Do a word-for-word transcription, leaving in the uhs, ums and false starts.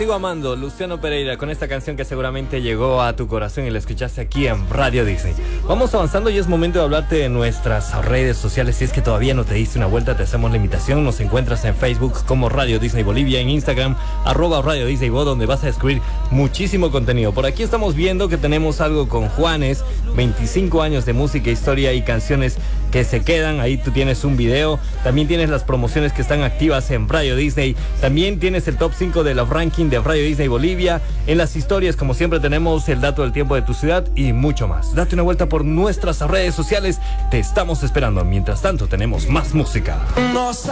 sigo amando, Luciano Pereira, con esta canción que seguramente llegó a tu corazón y la escuchaste aquí en Radio Disney. Vamos avanzando y es momento de hablarte de nuestras redes sociales. Si es que todavía no te diste una vuelta, te hacemos la invitación. Nos encuentras en Facebook como Radio Disney Bolivia, en Instagram, arroba Radio Disney Bo, donde vas a descubrir muchísimo contenido. Por aquí estamos viendo que tenemos algo con Juanes, veinticinco años de música, historia y canciones que se quedan. Ahí tú tienes un video, también tienes las promociones que están activas en Radio Disney, también tienes el top cinco de los ranking de Radio Disney Bolivia. En las historias, como siempre, tenemos el dato del tiempo de tu ciudad y mucho más. Date una vuelta por nuestras redes sociales, te estamos esperando. Mientras tanto, tenemos más música.